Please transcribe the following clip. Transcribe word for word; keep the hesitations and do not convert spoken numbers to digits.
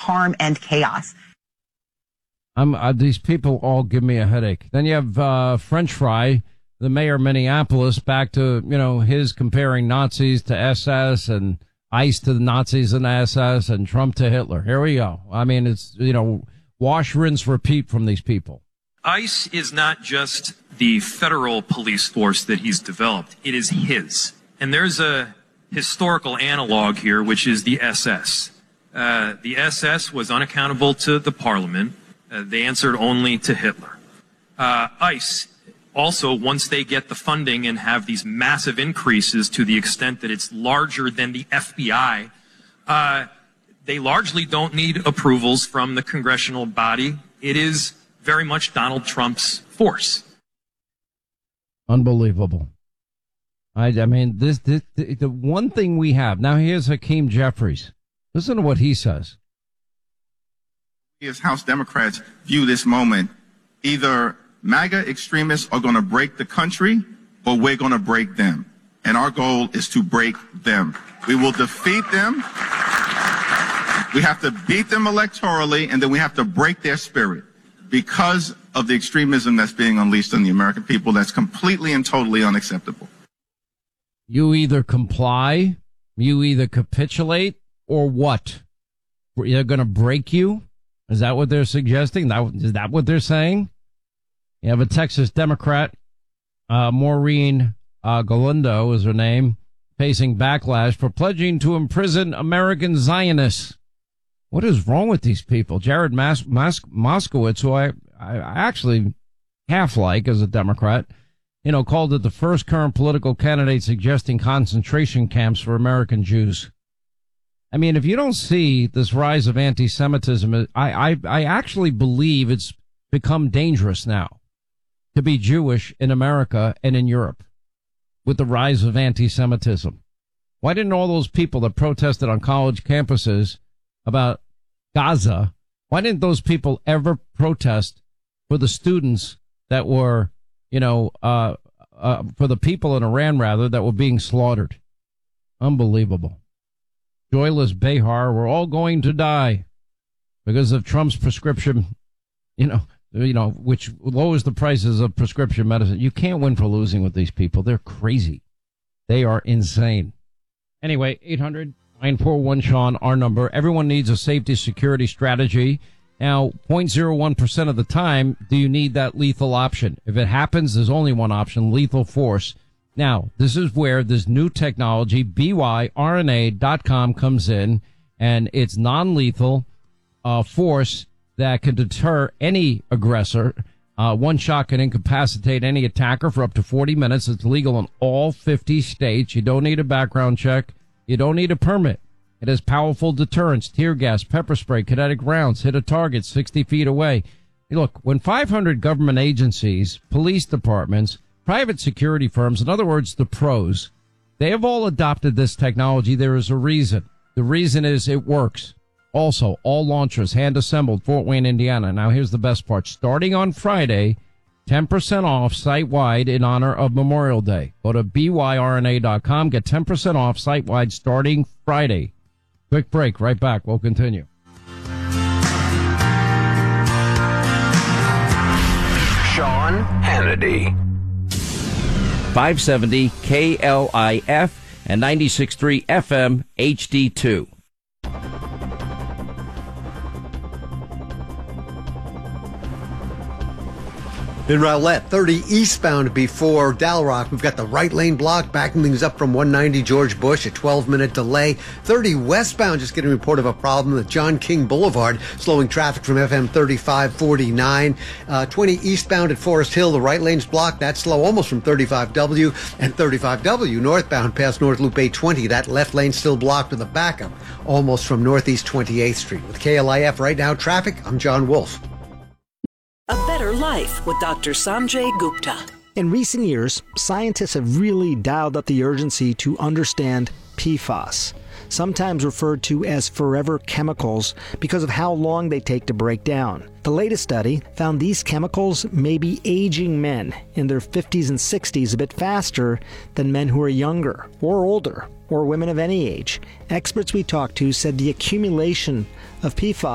harm and chaos. I'm, uh, these people all give me a headache. Then you have uh, French Fry, the mayor of Minneapolis, back to, you know, his comparing Nazis to S S and ICE to the Nazis and S S and Trump to Hitler. Here we go. I mean, it's, you know, wash, rinse, repeat from these people. ICE is not just the federal police force that he's developed. It is his. And there's a historical analog here, which is the S S. Uh, the S S was unaccountable to the parliament. Uh, they answered only to Hitler. Uh, ICE also, once they get the funding and have these massive increases to the extent that it's larger than the F B I, uh, they largely don't need approvals from the congressional body. It is very much Donald Trump's force. Unbelievable. I, I mean, this, this the, the one thing we have now. Here's Hakeem Jeffries. Listen to what he says. We as House Democrats view this moment, either MAGA extremists are going to break the country or we're going to break them. And our goal is to break them. We will defeat them. We have to beat them electorally, and then we have to break their spirit because of the extremism that's being unleashed on the American people. That's completely and totally unacceptable. You either comply, you either capitulate, or what? They're going to break you? Is that what they're suggesting? That, is that what they're saying? You have a Texas Democrat, uh, Maureen uh, Galindo is her name, facing backlash for pledging to imprison American Zionists. What is wrong with these people? Jared Mas- Mas- Moskowitz, who I, I actually half like as a Democrat, you know, called it the first current political candidate suggesting concentration camps for American Jews. I mean, if you don't see this rise of anti-Semitism, I, I, I actually believe it's become dangerous now to be Jewish in America and in Europe with the rise of anti-Semitism. Why didn't all those people that protested on college campuses about Gaza, why didn't those people ever protest for the students that were, you know, uh, uh, for the people in Iran, rather, that were being slaughtered? Unbelievable. Joyless Behar, we're all going to die because of Trump's prescription, you know, you know, which lowers the prices of prescription medicine. You can't win for losing with these people. They're crazy. They are insane. Anyway, eight hundred nine four one Sean, our number. Everyone needs a safety security strategy. Now, zero point zero one percent of the time, do you need that lethal option? If it happens, there's only one option, lethal force. Now, this is where this new technology, B Y R N A dot com, comes in, and it's non-lethal uh, force that can deter any aggressor. Uh, one shot can incapacitate any attacker for up to forty minutes. It's legal in all fifty states. You don't need a background check. You don't need a permit. It has powerful deterrence, tear gas, pepper spray, kinetic rounds, hit a target sixty feet away. Look, when five hundred government agencies, police departments, private security firms, in other words, the pros, they have all adopted this technology, there is a reason. The reason is it works. Also, all launchers hand-assembled, Fort Wayne, Indiana. Now, here's the best part. Starting on Friday, ten percent off site-wide in honor of Memorial Day. Go to B Y R N A dot com. Get ten percent off site-wide starting Friday. Quick break. Right back. We'll continue. Sean Hannity. five seventy K L I F and ninety-six point three F M H D two. In Rowlett, thirty eastbound before Dalrock. We've got the right lane blocked, backing things up from one ninety George Bush, a twelve-minute delay. thirty westbound, just getting a report of a problem at John King Boulevard, slowing traffic from F M thirty-five forty-nine. Uh, twenty eastbound at Forest Hill, the right lane's blocked. That's slow almost from thirty-five W. And thirty-five W northbound past North Loop eight twenty. That left lane still blocked with a backup almost from Northeast twenty-eighth Street. With K L I F right now traffic, I'm John Wolf. A Better Life with Doctor Sanjay Gupta. In recent years, scientists have really dialed up the urgency to understand P FAS, sometimes referred to as forever chemicals because of how long they take to break down. The latest study found these chemicals may be aging men in their fifties and sixties a bit faster than men who are younger or older or women of any age. Experts we talked to said the accumulation of P FAS